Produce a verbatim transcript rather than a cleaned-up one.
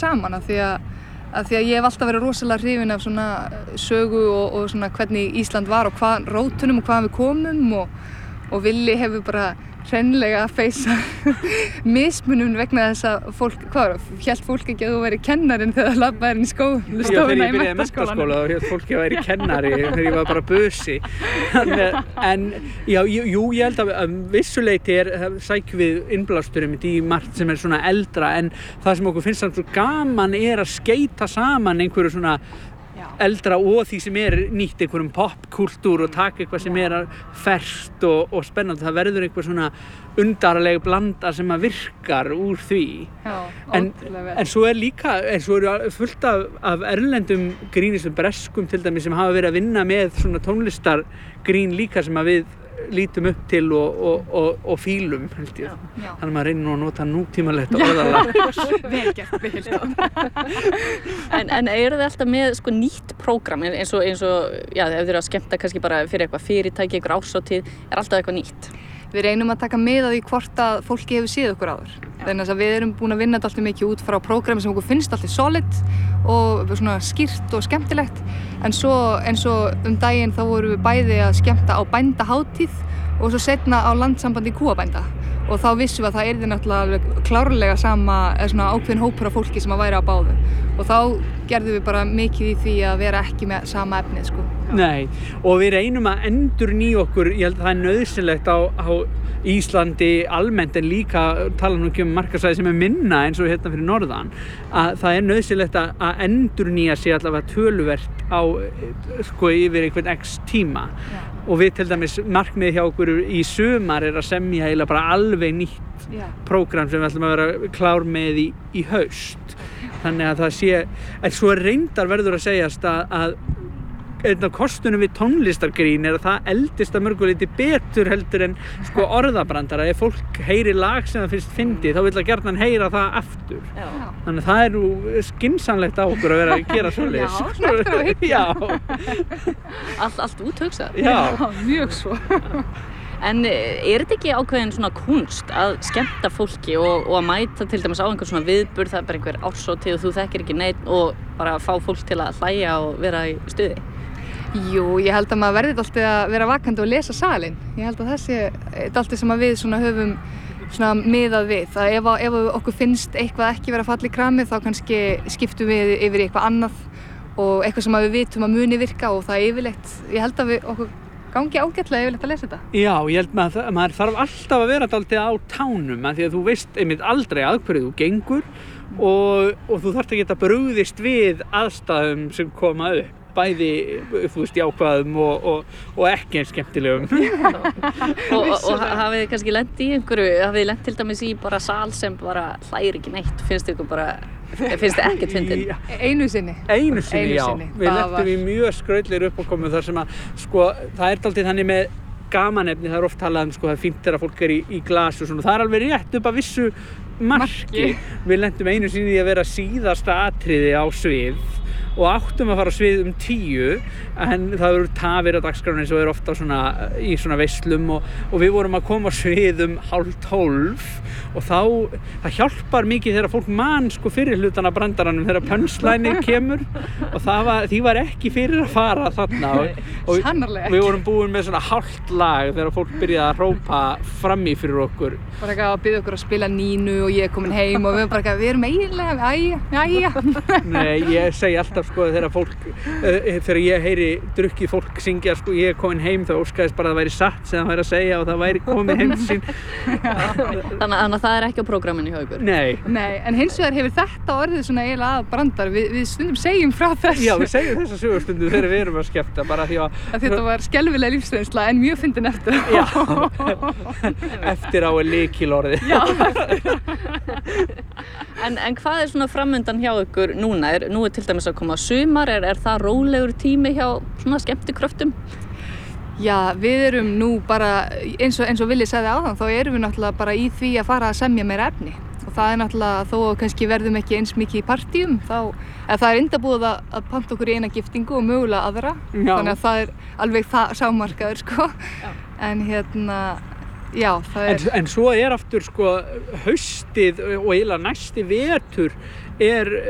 saman af því að, að því að ég hef alltaf verið rosalega hrifin af svona sögu og, og svona hvernig Ísland var og hvað rótunum og hvaðan við komum og, og Villi hefur bara hreinlega að feysa mismunum vegna þess að fólk, hvað var það, hélt fólk ekki að þú væri kennarinn þegar það labbaði inn í skó, stofuna í menntaskólanum? Já, þegar ég byrjaði í menntaskóla þá hélt fólki að væri kennari þegar ég var bara busi. En já, jú, ég held að um, vissuleyti er, sækjum við innblásturum í margt sem er svona eldra en það sem okkur finnst svo gaman er að skeyta saman einhverju svona eldra og því sem er nýtt einhverjum popkúltúr og taka eitthvað sem er ferskt og, og spennandi. Það verður eitthvað svona undarleg blanda sem að virkar úr því. Já, en, en svo er líka, en svo eru fullt af, af erlendum grínistum breskum til dæmis sem hafa verið að vinna með svona tónlistargrín líka sem að við lítum upp til og, og, og, og fílum, held ég. Já, já. Þannig að maður reynir nú að nota nútímalegt orðalag. Vel gert, vel gert. en, en eru þið alltaf með sko nýtt prógram eins og, eins og, já, ef þið eru að skemmta kannski bara fyrir eitthvað fyrirtæki, eitthvað árshátíð, er alltaf eitthvað nýtt? Við reynum að taka mið af því hvort að fólki hefur séð okkur áður. Þannig að við erum búin að vinna þetta alltaf mikið út frá prógrami sem okkur finnst alltaf solid og svona skýrt og skemmtilegt. En svo eins og um daginn þá vorum við bæði að skemmta á bændahátíð og svo seinna á landssambandi kúabænda. Og þá vissum við að það yrði náttúrulega klárlega sama, eða svona ákveðin hópur af fólki sem að væri á báðu. Og þá gerðum við bara mikið í því að vera ekki með sama efnið, sko. Nei, og við reynum að endurnýja okkur, ég held að það er nauðsynlegt á, á Íslandi almennt en líka tala nú ekki um markaðsvæði sem er minna eins og hérna fyrir norðan, að það er nauðsynlegt að, að endurnýja sig allavega töluvert á, sko, yfir einhvern x tíma. Já. Og við til dæmis markmiðið hjá okkur í sumar er að semja eiginlega bara alveg nýtt Já. Prógram sem við ætlum að vera klár með í, í haust. Þannig að það sé, en svo reyndar verður að segjast að, að einn af kostunum við tónlistargrín er að það eldist að mörgu leyti betur heldur en sko orðabrandara. Ef fólk heyrir lag sem það finnst fyndið þá vill það gjarnan heyra það aftur. Já. Þannig að það er nú skynsamlegt á okkur að vera að gera svoleiðis. Já, snöggur og hyggja. Já. Allt, allt úthugsað. Já. Já, mjög svo. En er þetta ekki ákveðin svona kunst að skemmta fólki og, og að mæta til dæmis á einhver svona viðburð, það er bara einhver árshátíð og þú þekkir ekki neitt og bara fá fólk til að hlæja og vera í stuði? Jú, ég held að maður verði alltaf að vera vakandi og lesa salinn. Ég held að þessi er alltaf sem að við svona höfum svona miðað við. Að ef, ef okkur finnst eitthvað ekki vera fallið kramið þá kannski skiptum við yfir í eitthvað annað og eitthvað sem að við vitum að muni virka og það er yfirleitt, ég held að við okkur gangi ágætlega yfirleitt að lesa þetta. Já, ég held að maður þarf alltaf að vera dálítið á tánum af því að þú veist einmitt aldrei að hverju þú gengur og, og þú þarft að geta brugðist við aðstæðum sem koma upp. Bæði, þú veist, jákvæðum og, og, og ekki eins skemmtilegum. og, og, og hafið þið kannski lent í einhverju, hafið þið lent til dæmis í bara sal sem bara hlægir ekki neitt, finnst ykkur bara, finnst þið ekkert fyndin? Einu sinni. Einu sinni, Einu já. Sinni. Við lentum í mjög skrautlegir uppákomu þar sem að, sko, það er dálítið þannig með gamanefni, það er oft talað um, sko, það er fínt þegar fólk er í, í glas og svona, það er alveg rétt upp að vissu marki. Við lentum einu sinni í að vera síðasta atriði á svið og áttum að fara á svið um tíu en það eru tafir á dagskránni eins og er ofta svona, í svona veislum og, og við vorum að koma á svið um hálf tólf og þá, það hjálpar mikið þegar fólk man sko fyrir hlutana brandaranum þegar punchline kemur og það var, því var ekki fyrir að fara þarna og, og við vorum búin með svona hálft lag þegar fólk byrjaði að hrópa fram í fyrir okkur. Bara ekki að byrja okkur að spila Nínu og ég er komin heim og við erum bara ekki að við erum eiginlega, æja, æja. Nei, ég segi alltaf sko þegar fólk, uh, þegar ég heyri drukkið fólk syngja sko ég er komin heim þá óskaðist bara að það væri satt sem það væri að segja og það væri komin heim sín. Þannig að það er ekki á prógraminu hjá ykkur? Nei. Nei, en hins vegar hefur þetta orðið svona eiginlega að brandar. Vi, við stundum segjum frá þessu. Já, við segjum þessa sögustundu þegar við erum að skemmta bara því að... að þetta var skelfileg lífsreynsla en mjög fyndin eftir. Já, eftir á er lykilorðið. Já. en, en hvað er svona framundan hjá ykkur núna? Er, nú er til dæmis að koma sumar, er, er það rólegur tími hjá svona skemmtikröftum? Já, við erum nú bara, eins og, eins og Villi sagði áðan, þá erum við náttúrulega bara í því að fara að semja meira efni. Og það er náttúrulega, þó að kannski verðum ekki eins mikið í partíum, þá, eða það er indabúið að, að panta okkur í eina giftingu og mögulega aðra. Já. Þannig að það er alveg það sámarkaður, sko. Já. En hérna, já, það er... En, en svo er aftur, sko, haustið og eiginlega næsti vetur er